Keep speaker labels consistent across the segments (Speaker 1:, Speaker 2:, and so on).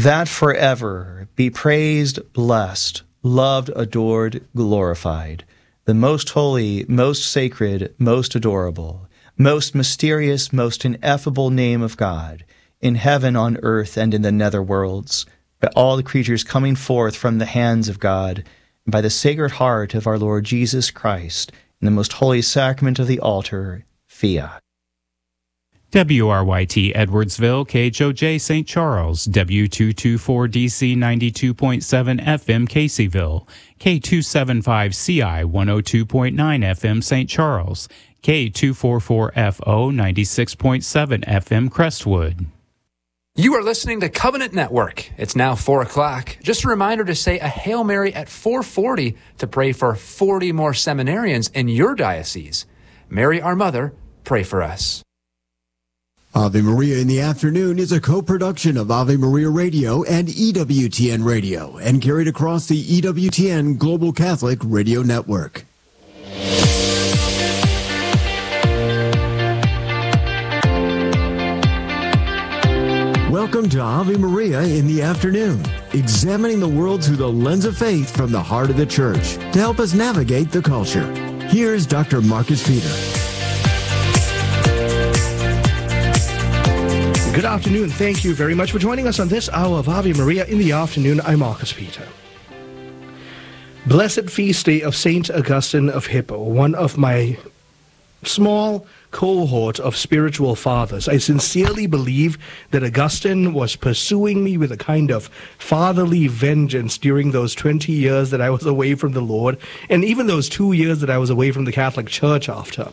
Speaker 1: that forever be praised, blessed, loved, adored, glorified, the most holy, most sacred, most adorable, most mysterious, most ineffable name of God, in heaven, on earth, and in the nether worlds, by all the creatures coming forth from the hands of God, and by the Sacred Heart of our Lord Jesus Christ, in the most holy sacrament of the altar, fiat.
Speaker 2: WRYT Edwardsville, KHOJ St. Charles, W224DC 92.7 FM Caseyville, K275CI 102.9 FM St. Charles, K244FO 96.7 FM Crestwood.
Speaker 3: You are listening to Covenant Network. It's now 4 o'clock. Just a reminder to say a Hail Mary at 4:40 to pray for 40 more seminarians in your diocese. Mary, our Mother, pray for us.
Speaker 4: Ave Maria in the Afternoon is a co-production of Ave Maria Radio and EWTN Radio and carried across the EWTN Global Catholic Radio Network. Welcome to Ave Maria in the Afternoon, examining the world through the lens of faith from the heart of the Church to help us navigate the culture. Here's Dr. Marcus Peter.
Speaker 5: Good afternoon. Thank you very much for joining us on this hour of Ave Maria in the Afternoon. I'm Marcus Peter. Blessed Feast Day of Saint Augustine of Hippo, one of my small cohort of spiritual fathers. I sincerely believe that Augustine was pursuing me with a kind of fatherly vengeance during those 20 years that I was away from the Lord, and even those 2 years that I was away from the Catholic Church after.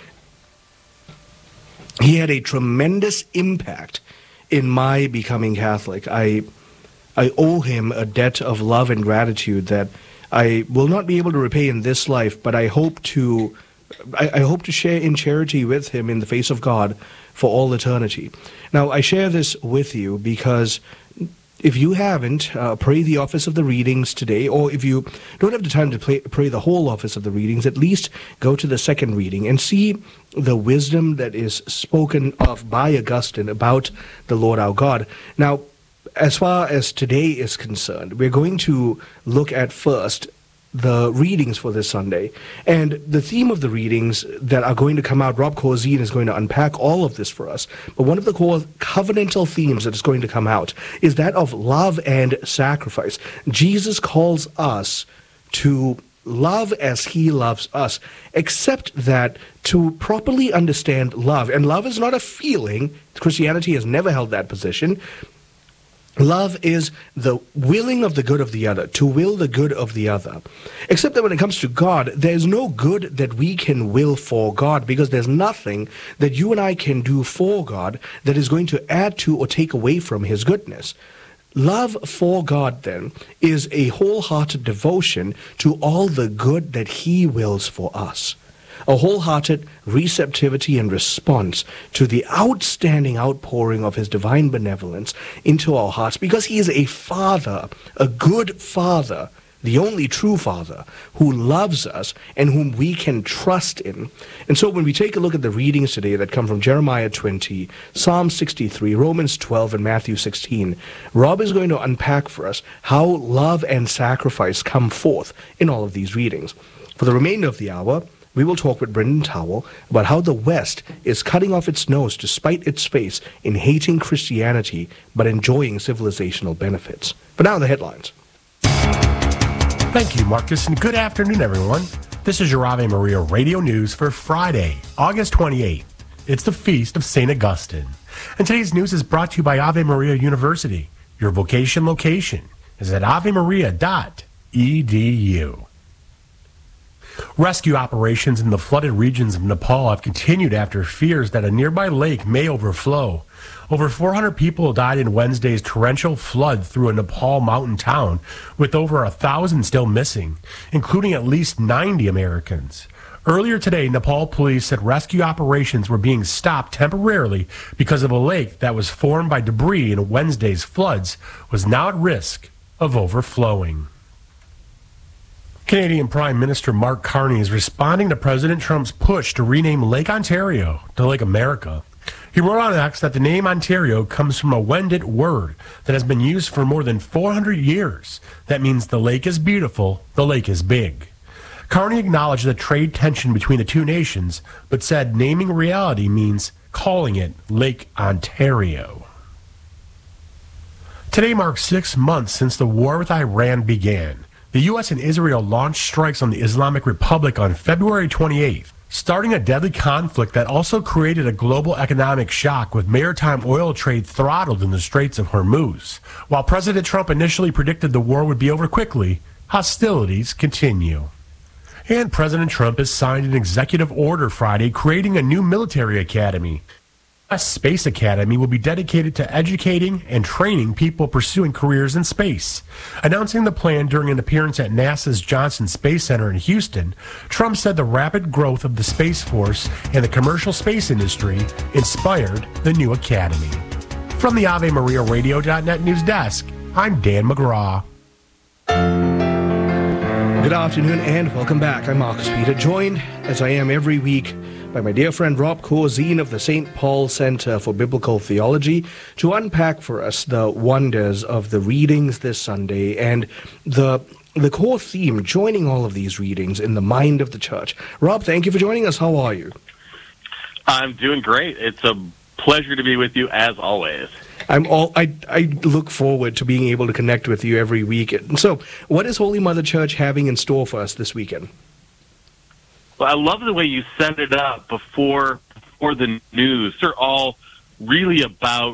Speaker 5: He had a tremendous impact in my becoming Catholic. I owe him a debt of love and gratitude that I will not be able to repay in this life, but I hope to share in charity with him in the face of God for all eternity. Now, I share this with you because if you haven't, pray the office of the readings today, or if you don't have the time to pray the whole office of the readings, at least go to the second reading and see the wisdom that is spoken of by Augustine about the Lord our God. Now, as far as today is concerned, we're going to look at first the readings for this Sunday. And the theme of the readings that are going to come out, Rob Corzine is going to unpack all of this for us. But one of the core covenantal themes that is going to come out is that of love and sacrifice. Jesus calls us to love as he loves us, except that to properly understand love, and love is not a feeling, Christianity has never held that position. Love is the willing of the good of the other, to will the good of the other. Except that when it comes to God, there's no good that we can will for God, because there's nothing that you and I can do for God that is going to add to or take away from his goodness. Love for God, then, is a wholehearted devotion to all the good that he wills for us. A wholehearted receptivity and response to the outstanding outpouring of his divine benevolence into our hearts, because he is a father, a good father, the only true father, who loves us and whom we can trust in. And so when we take a look at the readings today that come from Jeremiah 20, Psalm 63, Romans 12, and Matthew 16, Rob is going to unpack for us how love and sacrifice come forth in all of these readings. For the remainder of the hour, we will talk with Brendan Towell about how the West is cutting off its nose to spite its face in hating Christianity but enjoying civilizational benefits. But now the headlines.
Speaker 6: Thank you, Marcus, and good afternoon, everyone. This is your Ave Maria Radio News for Friday, August 28th. It's the Feast of St. Augustine. And today's news is brought to you by Ave Maria University. Your vocation location is at avemaria.edu. Rescue operations in the flooded regions of Nepal have continued after fears that a nearby lake may overflow. Over 400 people died in Wednesday's torrential flood through a Nepal mountain town, with over 1,000 still missing, including at least 90 Americans. Earlier today, Nepal police said rescue operations were being stopped temporarily because of a lake that was formed by debris in Wednesday's floods was now at risk of overflowing. Canadian Prime Minister Mark Carney is responding to President Trump's push to rename Lake Ontario to Lake America. He wrote on X that the name Ontario comes from a Wendat word that has been used for more than 400 years. That means the lake is beautiful, the lake is big. Carney acknowledged the trade tension between the two nations, but said naming reality means calling it Lake Ontario. Today marks 6 months since the war with Iran began. The U.S. and Israel launched strikes on the Islamic Republic on February 28th, starting a deadly conflict that also created a global economic shock with maritime oil trade throttled in the Straits of Hormuz. While President Trump initially predicted the war would be over quickly, hostilities continue. And President Trump has signed an executive order Friday creating a new military academy. A Space Academy will be dedicated to educating and training people pursuing careers in space. Announcing the plan during an appearance at NASA's Johnson Space Center in Houston, Trump said the rapid growth of the Space Force and the commercial space industry inspired the new academy. From the AveMariaRadio.net news desk, I'm Dan McGraw.
Speaker 5: Good afternoon and welcome back. I'm Marcus Peter, joined as I am every week by my dear friend Rob Corzine of the St. Paul Center for Biblical Theology to unpack for us the wonders of the readings this Sunday and the core theme joining all of these readings in the mind of the church. Rob, thank you for joining us. How are you?
Speaker 7: I'm doing great. It's a pleasure to be with you as always.
Speaker 5: I look forward to being able to connect with you every week. So, what is Holy Mother Church having in store for us this weekend?
Speaker 7: Well, I love the way you set it up before the news. They're all really about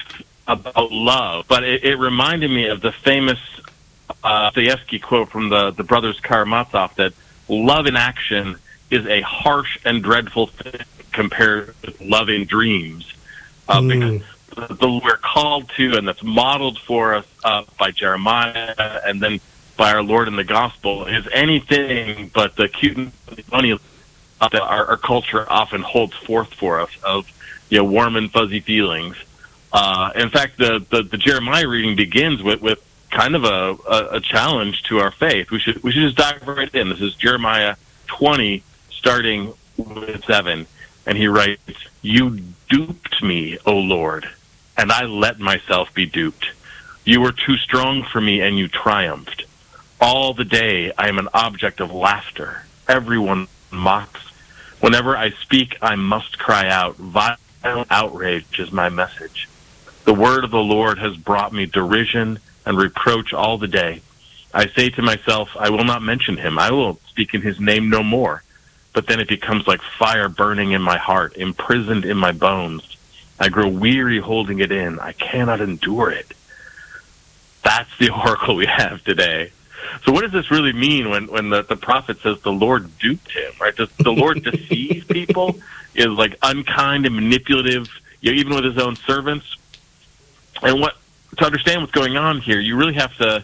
Speaker 7: love, but it reminded me of the famous Dostoevsky quote from the brothers Karamazov that love in action is a harsh and dreadful thing compared with love in dreams. Because we're called to, and that's modeled for us by Jeremiah and then by our Lord in the Gospel, is anything but the cute and funny that our culture often holds forth for us of warm and fuzzy feelings. In fact, the Jeremiah reading begins with kind of a challenge to our faith. We should just dive right in. This is Jeremiah 20, starting with 7, and he writes, "You duped me, O Lord, and I let myself be duped. You were too strong for me, and you triumphed. All the day I am an object of laughter. Everyone mocks. Whenever I speak, I must cry out. Violent outrage is my message. The word of the Lord has brought me derision and reproach all the day. I say to myself, I will not mention him. I will speak in his name no more. But then it becomes like fire burning in my heart, imprisoned in my bones. I grow weary holding it in. I cannot endure it." That's the oracle we have today. So what does this really mean when the prophet says the Lord duped him, right? Does the Lord deceive people? Is like unkind and manipulative, even with his own servants? And to understand what's going on here, you really have to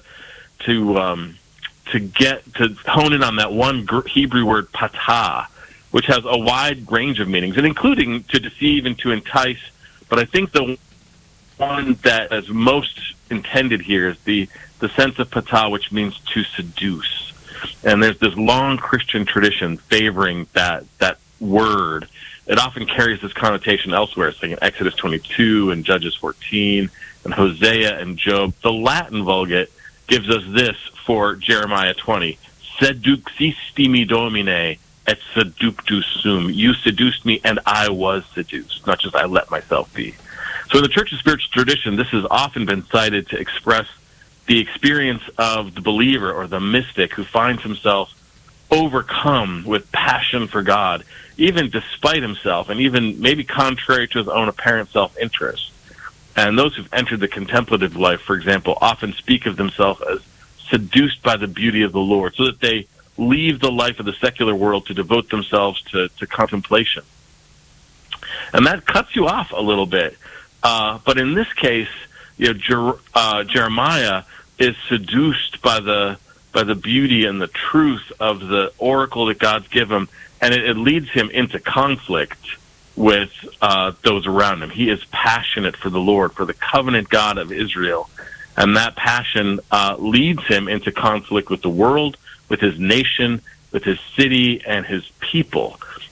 Speaker 7: hone in on that one Hebrew word patah, which has a wide range of meanings, and including to deceive and to entice. But I think the one that is most intended here is the sense of patah, which means to seduce. And there's this long Christian tradition favoring that word. It often carries this connotation elsewhere, say in Exodus 22 and Judges 14 and Hosea and Job. The Latin Vulgate gives us this for Jeremiah 20. "Seduxisti me domine et seductus sum." You seduced me and I was seduced, not just I let myself be. So in the Church's spiritual tradition, this has often been cited to express the experience of the believer or the mystic who finds himself overcome with passion for God, even despite himself and even maybe contrary to his own apparent self-interest. And those who've entered the contemplative life, for example, often speak of themselves as seduced by the beauty of the Lord, so that they leave the life of the secular world to devote themselves to contemplation. And that cuts you off a little bit. But in this case, Jeremiah is seduced by the beauty and the truth of the oracle that God's given him, and it leads him into conflict with those around him. He is passionate for the Lord, for the covenant God of Israel, and that passion leads him into conflict with the world, with his nation, with his city, and his people.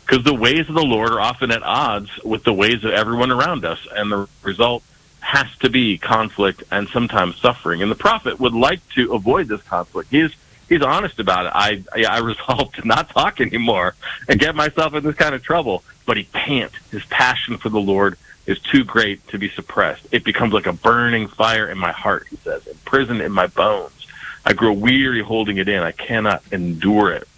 Speaker 7: because the ways of the Lord are often at odds with the ways of everyone around us, and the result has to be conflict and sometimes suffering. And the prophet would like to avoid this conflict. He's honest about it. I resolved to not talk anymore and get myself in this kind of trouble. But he can't. His passion for the Lord is too great to be suppressed. It becomes like a burning fire in my heart, he says, imprisoned in my bones. I grow weary holding it in. I cannot endure it.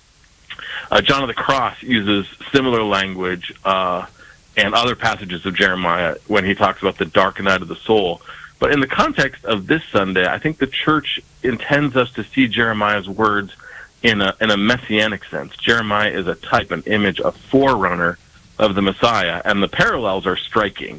Speaker 7: John of the Cross uses similar language and other passages of Jeremiah when he talks about the dark night of the soul. But in the context of this Sunday, I think the church intends us to see Jeremiah's words in a messianic sense. Jeremiah is a type, an image, a forerunner of the Messiah, and the parallels are striking.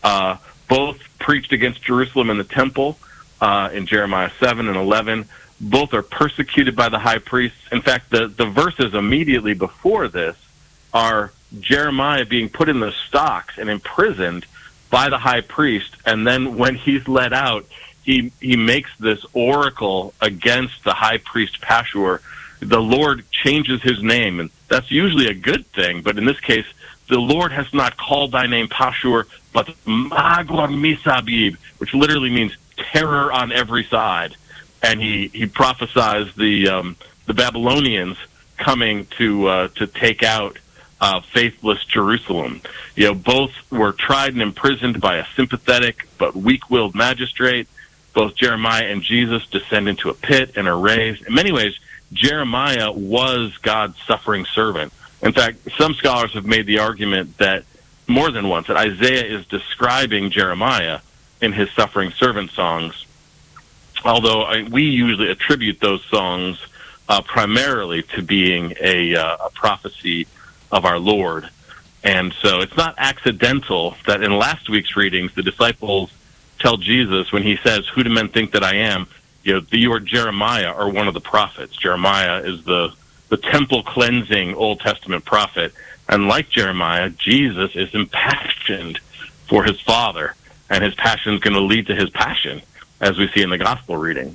Speaker 7: Both preached against Jerusalem and the temple in Jeremiah 7 and 11. Both are persecuted by the high priests. In fact, the verses immediately before this are Jeremiah being put in the stocks and imprisoned by the high priest, and then when he's let out, he makes this oracle against the high priest Pashur. The Lord changes his name, and that's usually a good thing, but in this case, the Lord has not called thy name Pashur, but Magor Misabib, which literally means terror on every side. And he prophesies the Babylonians coming to take out faithless Jerusalem. Both were tried and imprisoned by a sympathetic but weak-willed magistrate. Both Jeremiah and Jesus descend into a pit and are raised. In many ways, Jeremiah was God's suffering servant. In fact, some scholars have made the argument that more than once that Isaiah is describing Jeremiah in his suffering servant songs, although we usually attribute those songs primarily to being a prophecy of our Lord. And so it's not accidental that in last week's readings, the disciples tell Jesus when he says, "Who do men think that I am?" You are Jeremiah, or one of the prophets. Jeremiah is the temple cleansing Old Testament prophet. And like Jeremiah, Jesus is impassioned for his Father, and his passion is going to lead to his passion, as we see in the gospel reading.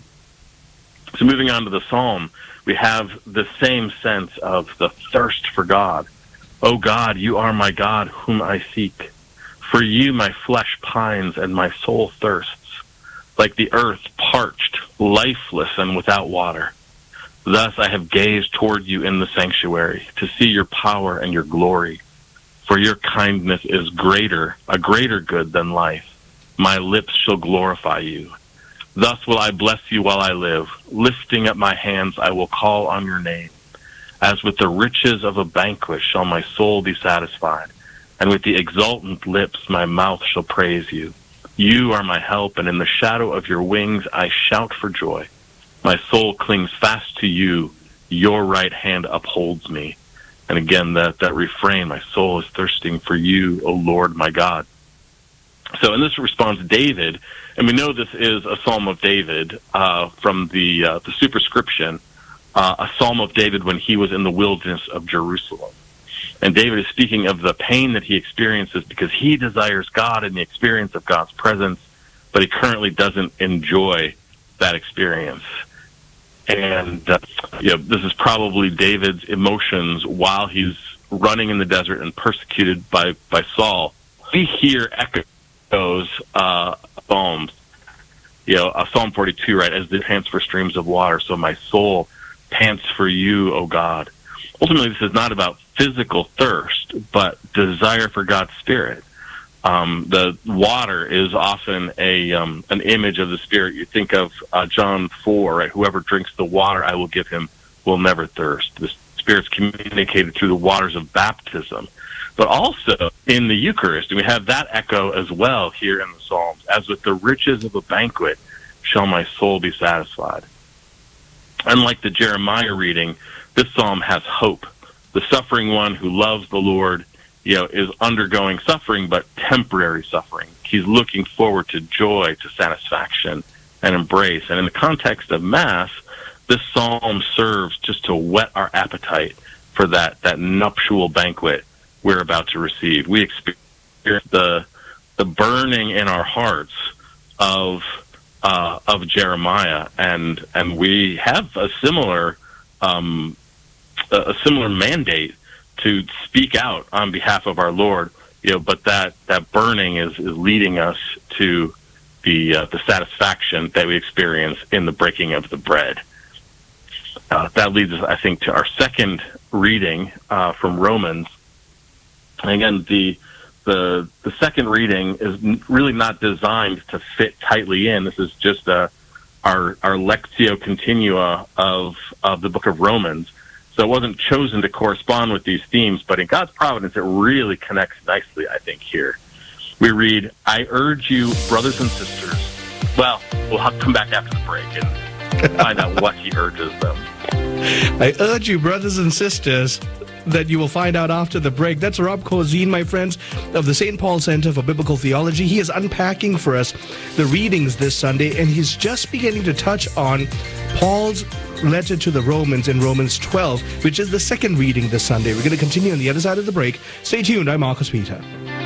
Speaker 7: So moving on to the psalm, we have the same sense of the thirst for God. O God, you are my God, whom I seek. For you my flesh pines and my soul thirsts, like the earth parched, lifeless, and without water. Thus I have gazed toward you in the sanctuary, to see your power and your glory. For your kindness is a greater good than life. My lips shall glorify you. Thus will I bless you while I live. Lifting up my hands, I will call on your name. As with the riches of a banquet shall my soul be satisfied, and with the exultant lips my mouth shall praise you. You are my help, and in the shadow of your wings I shout for joy. My soul clings fast to you. Your right hand upholds me. And again, that refrain, my soul is thirsting for you, O Lord, my God. So in this response, David, and we know this is a Psalm of David from the superscription, a Psalm of David when he was in the wilderness of Jerusalem. And David is speaking of the pain that he experiences because he desires God and the experience of God's presence, but he currently doesn't enjoy that experience. And this is probably David's emotions while he's running in the desert and persecuted by Saul. We hear echoes Psalms, Psalm 42, right? As the pants for streams of water, so my soul pants for you, O God. Ultimately, this is not about physical thirst, but desire for God's Spirit. The water is often an image of the Spirit. You think of John 4, right? Whoever drinks the water I will give him will never thirst. The Spirit's communicated through the waters of baptism, but also in the Eucharist. And we have that echo as well here in the Psalms. As with the riches of a banquet shall my soul be satisfied. Unlike the Jeremiah reading, this psalm has hope. The suffering one who loves the Lord, is undergoing suffering, but temporary suffering. He's looking forward to joy, to satisfaction, and embrace. And in the context of Mass, this psalm serves just to whet our appetite for that nuptial banquet we're about to receive. We experience the burning in our hearts of Jeremiah, and we have a similar mandate to speak out on behalf of our Lord, but that burning is leading us to the satisfaction that we experience in the breaking of the bread. That leads us, I think, to our second reading from Romans. And again, the second reading is really not designed to fit tightly in. This is just our lectio continua of the book of Romans. So it wasn't chosen to correspond with these themes, but in God's providence, it really connects nicely, I think, here. We read, I urge you, brothers and sisters. Well, we'll come back after the break and find out what he urges them.
Speaker 5: I urge you, brothers and sisters, that you will find out after the break. That's Rob Corzine, my friends, of the St. Paul Center for Biblical Theology. He is unpacking for us the readings this Sunday, and he's just beginning to touch on Paul's letter to the Romans in Romans 12, which is the second reading this Sunday. We're going to continue on the other side of the break. Stay tuned. I'm Marcus Peter.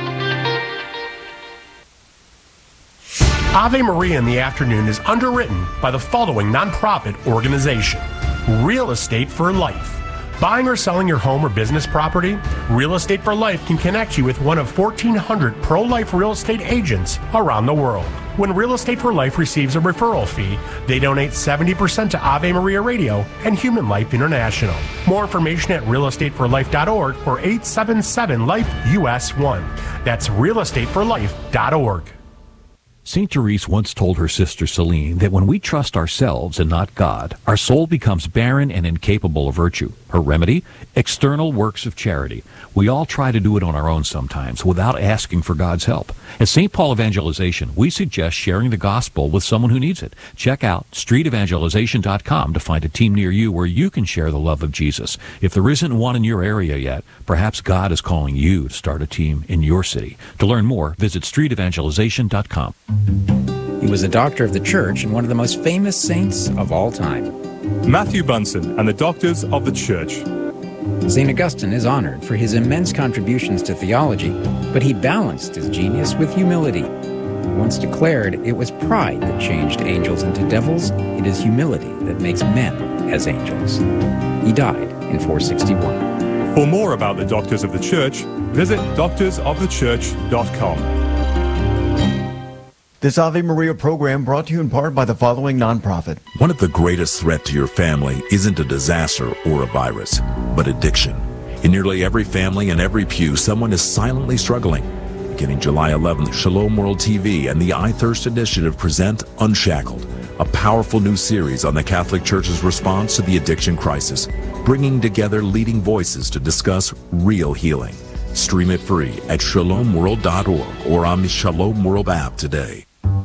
Speaker 6: Ave Maria in the Afternoon is underwritten by the following nonprofit organization: Real Estate for Life. Buying or selling your home or business property? Real Estate for Life can connect you with one of 1,400 pro-life real estate agents around the world. When Real Estate for Life receives a referral fee, they donate 70% to Ave Maria Radio and Human Life International. More information at realestateforlife.org or 877-LIFE-US1. That's realestateforlife.org.
Speaker 8: St. Therese once told her sister Celine that when we trust ourselves and not God, our soul becomes barren and incapable of virtue. Her remedy? External works of charity. We all try to do it on our own sometimes without asking for God's help. At St. Paul Evangelization, we suggest sharing the gospel with someone who needs it. Check out streetevangelization.com to find a team near you where you can share the love of Jesus. If there isn't one in your area yet, perhaps God is calling you to start a team in your city. To learn more, visit streetevangelization.com.
Speaker 9: He was a doctor of the church and one of the most famous saints of all time.
Speaker 10: Matthew Bunson and the Doctors of the Church.
Speaker 9: St. Augustine is honored for his immense contributions to theology, but he balanced his genius with humility. He once declared, it was pride that changed angels into devils, it is humility that makes men as angels. He died in 461.
Speaker 10: For more about the Doctors of the Church, visit doctorsofthechurch.com.
Speaker 11: This Ave Maria program brought to you in part by the following nonprofit.
Speaker 12: One of the greatest threats to your family isn't a disaster or a virus, but addiction. In nearly every family and every pew, someone is silently struggling. Beginning July 11th, Shalom World TV and the I Thirst Initiative present Unshackled, a powerful new series on the Catholic Church's response to the addiction crisis, bringing together leading voices to discuss real healing. Stream it free at shalomworld.org or on the Shalom World app today.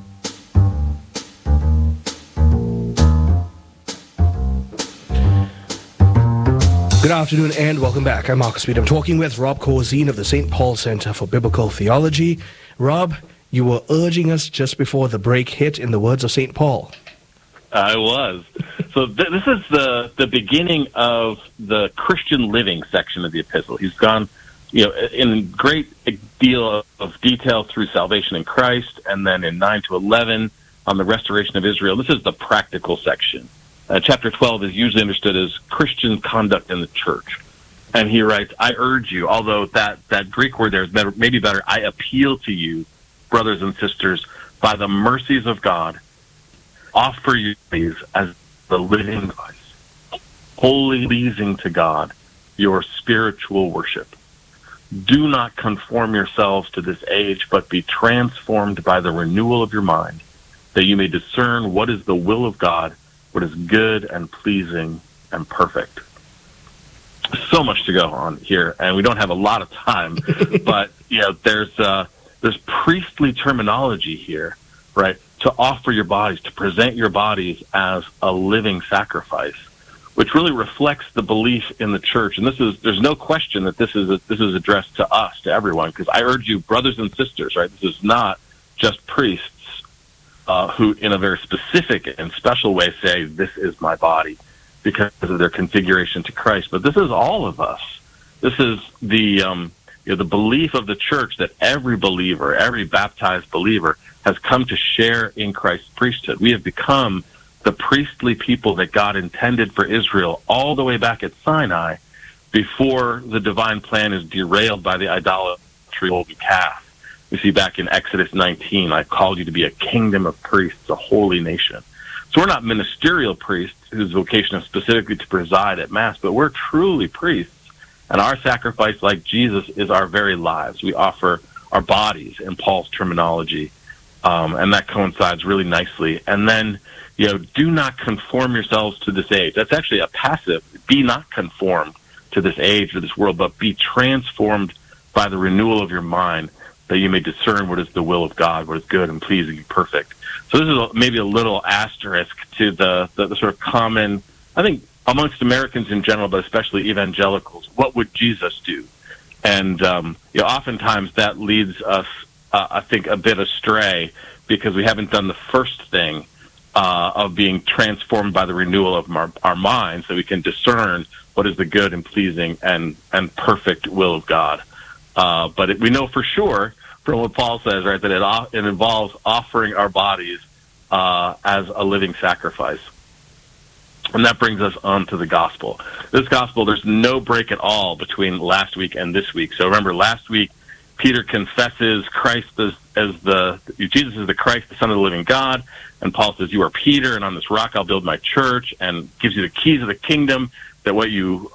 Speaker 5: Good afternoon and welcome back. I'm Marcus Peter. I'm talking with Rob Corzine of the St. Paul Center for Biblical Theology. Rob, you were urging us just before the break hit in the words of St. Paul.
Speaker 7: I was. So this is the beginning of the Christian living section of the epistle. He's gone, in great deal of detail through salvation in Christ, and then in 9 to 11 on the restoration of Israel. This is the practical section. Chapter 12 is usually understood as Christian conduct in the church. And he writes, I urge you, although that Greek word there is maybe better, I appeal to you, brothers and sisters, by the mercies of God, offer you these as the living Christ, wholly pleasing to God, your spiritual worship. Do not conform yourselves to this age, but be transformed by the renewal of your mind, that you may discern what is the will of God, what is good and pleasing and perfect. So much to go on here, and we don't have a lot of time, but there's priestly terminology here, right? To offer your bodies, to present your bodies as a living sacrifice, which really reflects the belief in the church. And there's no question that this is addressed to us, to everyone, because I urge you, brothers and sisters, right? This is not just priests who, in a very specific and special way, say, this is my body, because of their configuration to Christ. But this is all of us. This is the belief of the church that every believer, every baptized believer, has come to share in Christ's priesthood. We have become the priestly people that God intended for Israel all the way back at Sinai before the divine plan is derailed by the idolatry of the golden calf. We see back in Exodus 19, I called you to be a kingdom of priests, a holy nation. So we're not ministerial priests whose vocation is specifically to preside at Mass, but we're truly priests. And our sacrifice, like Jesus, is our very lives. We offer our bodies in Paul's terminology, and that coincides really nicely. And then, do not conform yourselves to this age. That's actually a passive. Be not conformed to this age or this world, but be transformed by the renewal of your mind, that you may discern what is the will of God, what is good and pleasing and perfect. So this is maybe a little asterisk to the sort of common, I think, amongst Americans in general, but especially evangelicals, what would Jesus do? And oftentimes that leads us, I think, a bit astray, because we haven't done the first thing of being transformed by the renewal of our minds, so we can discern what is the good and pleasing and perfect will of God. But we know for sure from what Paul says, right, that it involves offering our bodies as a living sacrifice. And that brings us on to the gospel. This gospel, there's no break at all between last week and this week. So remember, last week, Peter confesses Christ Jesus is the Christ, the Son of the living God. And Paul says, you are Peter, and on this rock I'll build my church, and gives you the keys of the kingdom, that what you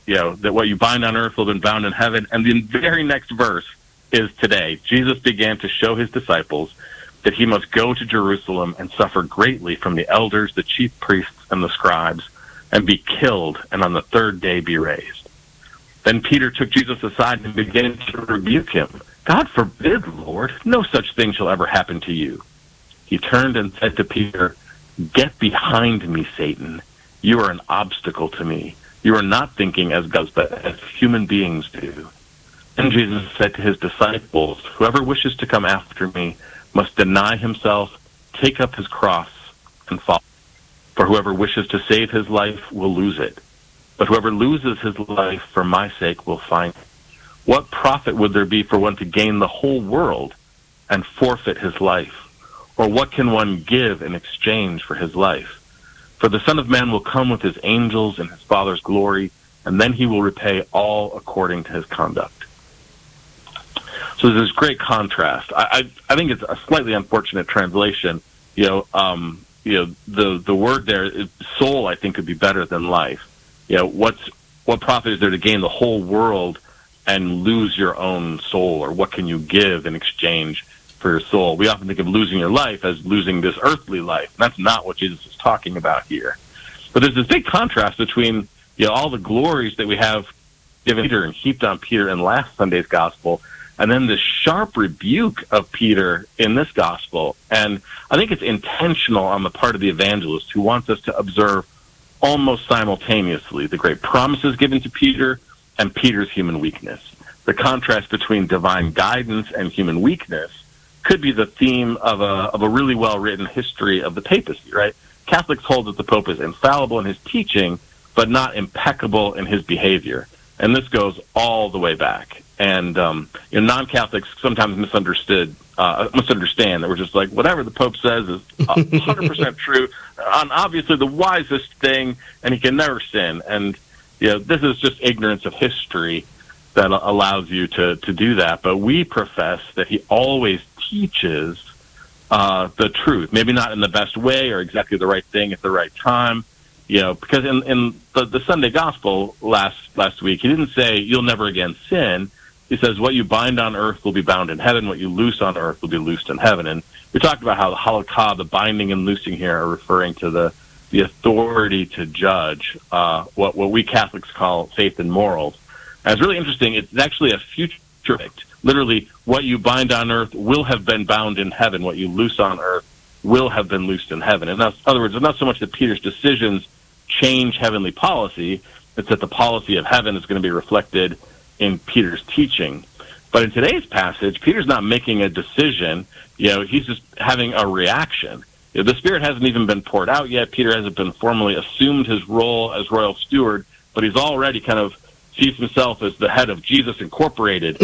Speaker 7: bind on earth will be bound in heaven. And the very next verse is today. Jesus began to show his disciples that he must go to Jerusalem and suffer greatly from the elders, the chief priests, and the scribes, and be killed, and on the third day be raised. Then Peter took Jesus aside and began to rebuke him. God forbid, Lord, no such thing shall ever happen to you. He turned and said to Peter, get behind me, Satan. You are an obstacle to me. You are not thinking as God, but as human beings do. And Jesus said to his disciples, whoever wishes to come after me must deny himself, take up his cross, and follow. For whoever wishes to save his life will lose it. But whoever loses his life for my sake will find it. What profit would there be for one to gain the whole world and forfeit his life? Or what can one give in exchange for his life? For the Son of Man will come with his angels in his Father's glory, and then he will repay all according to his conduct. So there's this great contrast. I think it's a slightly unfortunate translation. The word there, soul, I think, could be better than life. What profit is there to gain the whole world and lose your own soul? Or what can you give in exchange for your soul? We often think of losing your life as losing this earthly life. That's not what Jesus is talking about here. But there's this big contrast between all the glories that we have given Peter and heaped on Peter in last Sunday's gospel, and then this sharp rebuke of Peter in this gospel. And I think it's intentional on the part of the evangelist, who wants us to observe almost simultaneously the great promises given to Peter and Peter's human weakness. The contrast between divine guidance and human weakness could be the theme of a really well-written history of the papacy, right? Catholics hold that the Pope is infallible in his teaching, but not impeccable in his behavior. And this goes all the way back. And non-Catholics sometimes misunderstand that we're just like, whatever the Pope says is 100% true, on obviously the wisest thing, and he can never sin. And this is just ignorance of history that allows you to do that. But we profess that he always teaches the truth, maybe not in the best way or exactly the right thing at the right time. Because in the Sunday Gospel last week, he didn't say you'll never again sin. He says, what you bind on earth will be bound in heaven. What you loose on earth will be loosed in heaven. And we talked about how the halakha, the binding and loosing here, are referring to the authority to judge, what we Catholics call faith and morals. And it's really interesting. It's actually a future verdict. Literally, what you bind on earth will have been bound in heaven. What you loose on earth will have been loosed in heaven. In other words, it's not so much that Peter's decisions change heavenly policy. It's that the policy of heaven is going to be reflected in Peter's teaching. But in today's passage, Peter's not making a decision. He's just having a reaction. The Spirit hasn't even been poured out yet. Peter hasn't been formally assumed his role as royal steward, but he's already kind of sees himself as the head of Jesus Incorporated.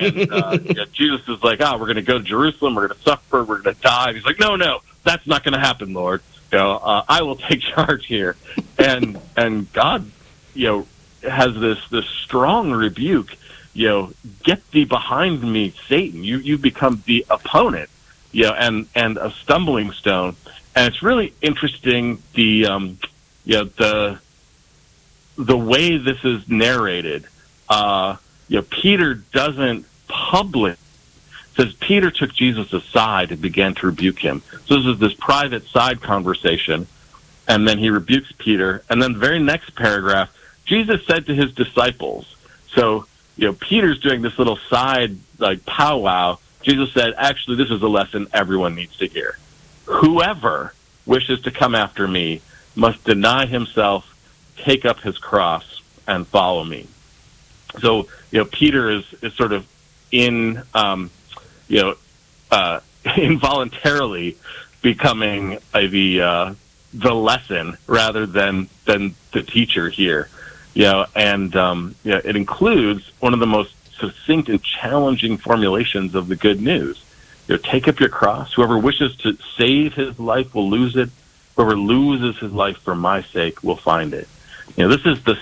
Speaker 7: And Jesus is like, we're going to go to Jerusalem, we're going to suffer, we're going to die. And he's like, no, that's not going to happen, Lord. I will take charge here. And God, has this strong rebuke. Get thee behind me, Satan. You become the opponent, and a stumbling stone. And it's really interesting the way this is narrated. Peter doesn't publish. Says Peter took Jesus aside and began to rebuke him. So this is this private side conversation, and then he rebukes Peter. And then the very next paragraph, Jesus said to his disciples. So Peter's doing this little side powwow. Jesus said, actually, this is a lesson everyone needs to hear. Whoever wishes to come after me must deny himself, take up his cross, and follow me. So Peter is sort of involuntarily becoming the lesson rather than the teacher here. It includes one of the most succinct and challenging formulations of the good news. Take up your cross. Whoever wishes to save his life will lose it. Whoever loses his life for my sake will find it. This is the